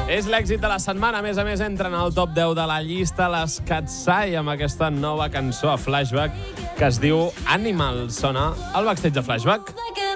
És l'èxit de la setmana. A més, entren al top 10 de la llista les Katsai amb aquesta nova cançó a Flashback que es diu Animal. Sona al backstage de Flashback.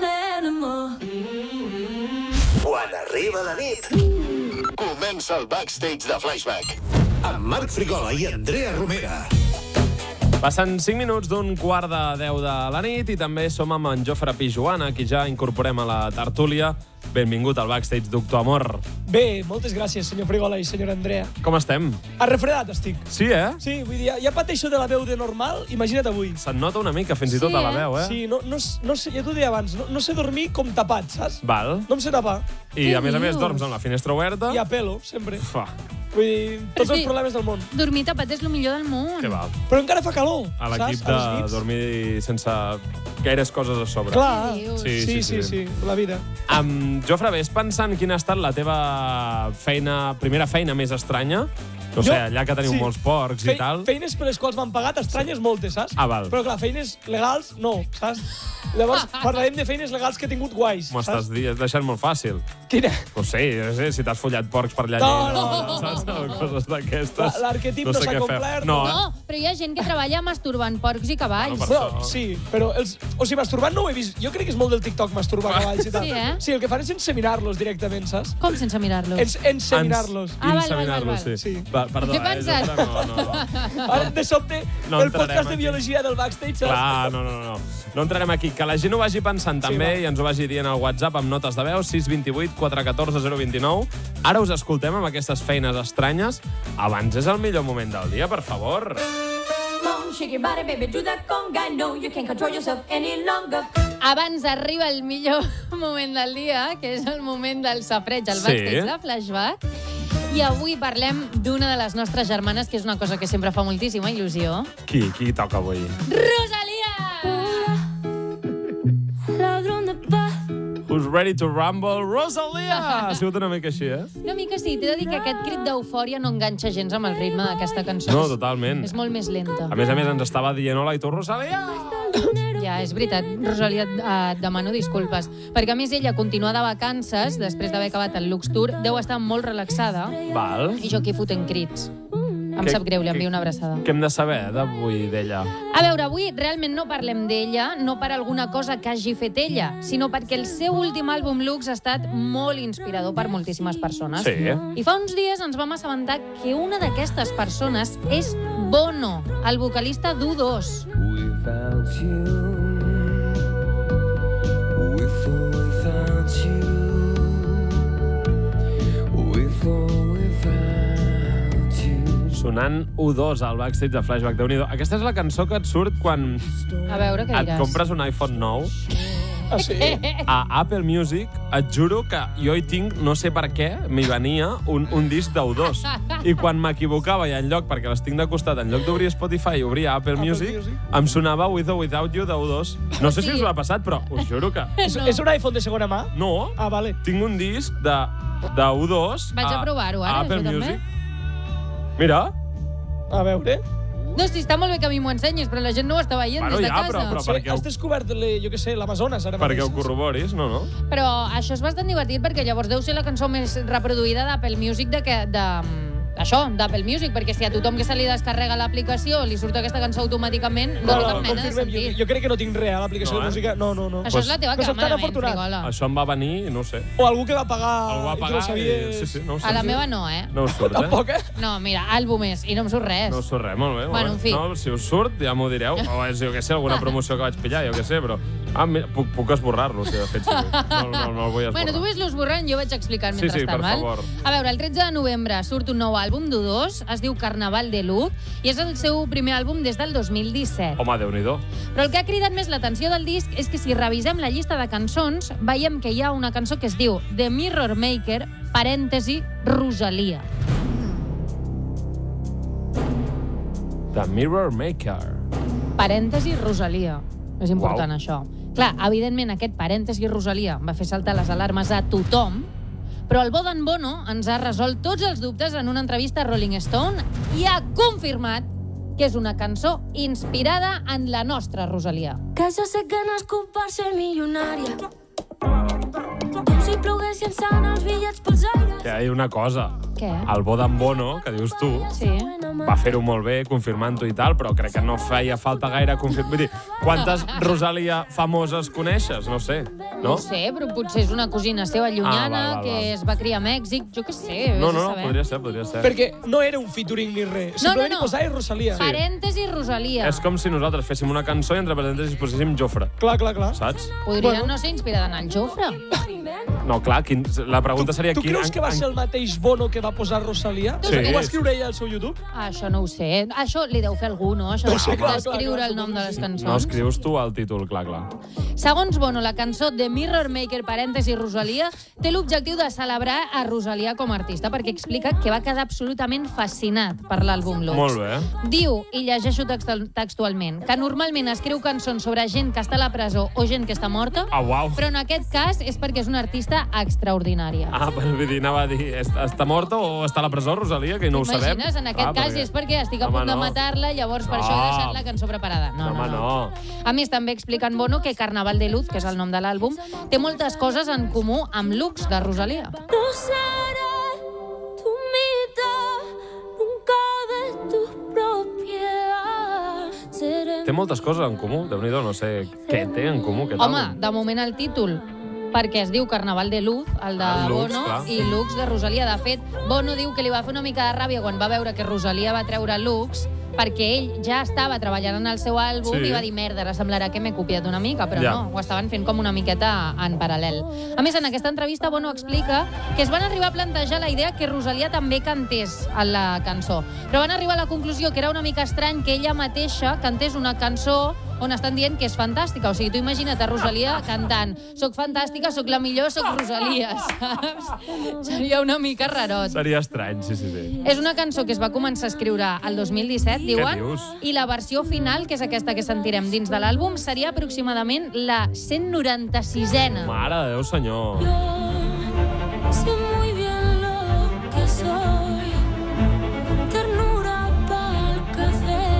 Quan arriba la nit, comença el backstage de Flashback amb Marc Frigola i Andrea Romera. Passen 5 minuts d'un quart de 10 de la nit i també som amb en Jofre Pijuan, qui ja incorporem a la tertúlia. Benvingut al backstage, Doctor Amor. Bé, moltes gràcies, senyor Frigola i senyora Andrea. Com estem? Arrefredat estic. Sí, eh? Sí, vull dir, ja pateixo de la veu de normal, imagina't avui. Se't nota una mica, fins i tot a la veu, eh? Sí, no sé, ja t'ho deia abans, no sé dormir com tapat, saps? Val. No em sé tapar. I a més dorms amb la finestra oberta. I a pelo, sempre. Fa. Vull dir, tots els problemes del món. Dormir tapat és el millor del món. Que va. Però encara fa calor, A saps? l'equip de dormir sense gaires coses a sobre. Clar, Sí. la vida. Jofre, ves pensant quina ha estat la teva primera feina més estranya? No sé, allà que teniu molts porcs i tal. Feines per les quals m'han pagat, estranyes moltes, saps? Ah, val. Però clar, feines legals, no, saps? Llavors, parlarem de feines legals que he tingut guais, M'ho estàs deixant molt fàcil. Quina? No sé, si t'has follat porcs per allà. No. Saps? Coses d'aquestes. L'arquetip no s'ha complert. No, Però hi ha gent que treballa masturbant porcs i cavalls. Bueno, Sí, però masturbant no ho he vist. Jo crec que és molt del TikTok masturbar cavalls i tal. Sí, eh? Sí, el que fan és inseminar-los directament, saps? Com sense mirar-los? Inseminar-los. Inseminar-los, sí. Sí. Perdó, Què penses? No. Ara, de sobte, No el entrarem podcast de aquí. biologia del backstage, saps? Clar, no. No entrarem aquí. Que la gent ho vagi pensant també i ens ho vagi dient al WhatsApp amb notes de veu 628 414 029. Ara us escoltem amb aquestes feines estranyes. Abans és el millor moment del dia, per favor. Abans arriba el millor moment del dia, que és el moment del safreig al backstage de Flashback. I avui parlem d'una de les nostres germanes, que és una cosa que sempre fa moltíssima il·lusió. Qui toca avui? Rosalia! Who's ready to rumble? Rosalia! Ha sigut una mica així, eh? Una mica sí, t'he de dir que aquest crit d'eufòria no enganxa gens amb el ritme d'aquesta cançó. No, totalment. És molt més lenta. A més, ens estava dient hola i tu, Rosalia! Ja, és veritat. Rosalia, et demano disculpes. Perquè, a més, ella continua de vacances, després d'haver acabat el Lux Tour, deu estar molt relaxada. Val. I jo aquí fotent crits. Em sap greu, li envio una abraçada. Què hem de saber d'avui d'ella? A veure, avui realment no parlem d'ella, no per alguna cosa que hagi fet ella, sinó perquè el seu últim àlbum Lux ha estat molt inspirador per moltíssimes persones. Sí. I fa uns dies ens vam assabentar que una d'aquestes persones és Bono, el vocalista d'U2. Without you, with or without you, with or without you. Sonant U2 al backstage de Flashback. Déu-n'hi-do. Aquesta és la cançó que et surt quan A veure què et diràs. compres un iPhone 9 Ah, sí? a Apple Music. Et juro que jo hi tinc, no sé per què, m'hi venia un disc d'U2. I quan m'equivocava i en lloc, perquè les tinc de costat, en lloc d'obrir Spotify i obrir Apple Music, em sonava With or Without You d'U2. No sé si us ho ha passat, però us juro que... És un iPhone de segona mà? No, Ah, vale. tinc un disc d'U2 Vaig a provar-ho ara, a Apple jo també. Music. Mira. A veure. No, sí, està molt bé que a mi m'ho ensenyis, però la gent no ho està veient Bueno, des de ja, casa. però Sí, perquè has descobert, jo què sé, l'Amazones ara perquè ho mateix. corroboris, no? Però això és bastant divertit perquè llavors deu ser la cançó més reproduïda d'Apple Music d'Apple Music, perquè si a tothom que se li descarrega l'aplicació li surt aquesta cançó automàticament, no té cap mena de confirmem, sentit. jo crec que no tinc res a l'aplicació No, de eh? música. No. Això és la teva No soc tan càmera, afortunat. Frigola. Això em va venir, no sé. O algú que va pagar Algú va i que pagar no sabies. sí, no ho sé. A la meva no, eh? No us surt, Tampoc, eh? No, mira, àlbum és, i no em surt res. No us surt res, molt bé. Bueno, en fi. No, si us surt, ja m'ho direu. O és, jo què sé, alguna promoció que vaig pillar, jo què sé, però... Mira, puc esborrar-lo, si de fet, si vull. No el vull esborrar. Bueno, tu ves-lo esborrant, jo vaig explicant Sí, mentrestant, per val? favor. A veure, el 13 de novembre surt un nou àlbum d'U2, es diu Carnaval de Luz, i és el seu primer àlbum des del 2017. Home, Déu-n'hi-do. Però el que ha cridat més l'atenció del disc és que si revisem la llista de cançons, veiem que hi ha una cançó que es diu The Mirror Maker, parèntesi, Rosalia. The Mirror Maker. Parèntesi, Rosalia. És important, Uau. això. Clar, evidentment, aquest parèntesi Rosalia va fer saltar les alarmes a tothom, però el bo d'en Bono ens ha resolt tots els dubtes en una entrevista a Rolling Stone i ha confirmat que és una cançó inspirada en la nostra Rosalia. Que jo sé que nascut per ser milionària. Com si ploguessin sant els bitllets pels aires. He de dir una cosa. Què? El bo d'en Bono, que dius tu, Sí. va fer-ho molt bé, confirmant-ho i tal, però crec que no feia falta gaire confirmar. Vull dir, quantes Rosalia famoses coneixes? No sé, No no? ho sé, però potser és una cosina seva llunyana val. que es va criar a Mèxic, jo què sé, No, vés a no, saber. podria ser. Perquè no era un featuring ni res. Simplement hi posava Rosalia. Parèntesi Rosalia. És com si nosaltres féssim una cançó i entre parèntesis poséssim Jofre, Clar, clar, clar. saps? Podria no ser inspirada en el Jofre. No, clar, la pregunta seria... Tu creus que va ser el mateix Bono que va posar Rosalia? Sí. Ho va escriure ella al seu YouTube? Això no ho sé. Això li deu fer algú, no? Això sé, clar, d'escriure clar, el nom de les cançons. No escrius tu el títol, clar. Segons Bono, la cançó The Mirror Maker, parèntesi Rosalia, té l'objectiu de celebrar a Rosalia com a artista, perquè explica que va quedar absolutament fascinat per l'àlbum Lux. Molt bé. Diu, i llegeixo textualment, que normalment escriu cançons sobre gent que està a la presó o gent que està morta, Uau. però en aquest cas és perquè és una artista extraordinària. Però vull dir, anava a dir, està morta o està a la presó, Rosalia, que no ho sabem? T'imagines? En aquest cas és perquè estic a punt de matar-la, llavors per això he deixat la cançó preparada. No. A més, també explica en Bono que Carnaval de Luz, que és el nom de l'àlbum, té moltes coses en comú amb Lux, de Rosalia. No seré tu mitad, nunca de tu propiedad. Seré Té moltes coses en comú, Déu-n'hi-do, no sé què té en comú aquest Home, àlbum. de moment el títol, perquè es diu Carnaval de Luz, el de El Lux, Bono, clar. i Lux de Rosalia. De fet, Bono diu que li va fer una mica de ràbia quan va veure que Rosalia va treure Lux, perquè ell ja estava treballant en el seu àlbum Sí. i va dir, merda, ara semblarà que m'he copiat una mica, però Ja. no, ho estaven fent com una miqueta en paral·lel. A més, en aquesta entrevista, Bono explica que es van arribar a plantejar la idea que Rosalia també cantés en la cançó, però van arribar a la conclusió que era una mica estrany que ella mateixa cantés una cançó on estan dient que és fantàstica. O sigui, tu imagina't a Rosalia cantant soc fantàstica, soc la millor, soc Rosalia, saps? Seria una mica rarot. Seria estrany, sí. És una cançó que es va començar a escriure el 2017, diuen, dius? i la versió final, que és aquesta que sentirem dins de l'àlbum, seria aproximadament la 196a. Mare de Déu, senyor. sé muy bien lo que soy. Ternura pa'l café.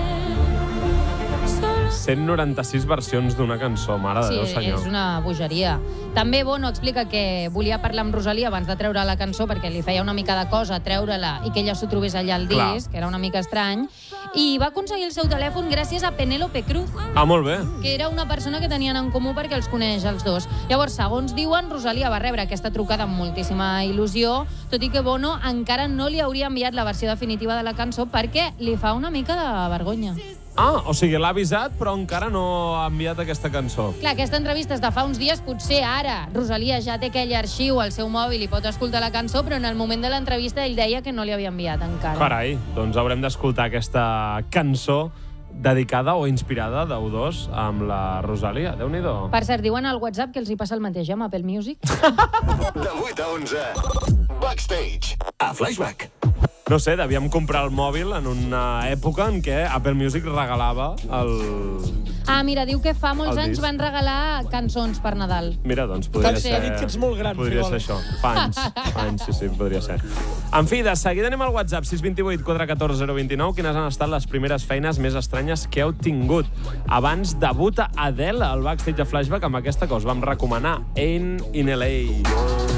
Solo 196 versions d'una cançó, mare de Déu, senyor. és una bogeria. També Bono explica que volia parlar amb Rosalia abans de treure la cançó perquè li feia una mica de cosa treure-la i que ella s'ho trobés allà al Clar. disc, que era una mica estrany, i va aconseguir el seu telèfon gràcies a Penélope Cruz, Molt bé. que era una persona que tenien en comú perquè els coneix els dos. Llavors, segons diuen, Rosalia va rebre aquesta trucada amb moltíssima il·lusió, tot i que Bono encara no li hauria enviat la versió definitiva de la cançó perquè li fa una mica de vergonya. O sigui, l'ha avisat, però encara no ha enviat aquesta cançó. Clar, aquesta entrevista és de fa uns dies, potser ara Rosalia ja té aquell arxiu al seu mòbil i pot escoltar la cançó, però en el moment de l'entrevista ell deia que no li havia enviat encara. Carai, doncs haurem d'escoltar aquesta cançó dedicada o inspirada d'U2 amb la Rosalia. Déu-n'hi-do. Per cert, diuen al WhatsApp que els hi passa el mateix amb Apple Music. De 8 a 11. Backstage. A Flashback. No sé, devíem comprar el mòbil en una època en què Apple Music regalava el... Ah, mira, diu que fa molts El anys disc. van regalar cançons per Nadal. Mira, doncs podria Pot ser. ser... Ha dit que ets molt gran, Podria ser Frigola. això. Fa anys, sí, podria ser. En fi, de seguida anem al WhatsApp, 628 414 029. Quines han estat les primeres feines més estranyes que heu tingut? Abans debuta Adele al backstage de Flashback amb aquesta que us vam recomanar, Ain't in LA.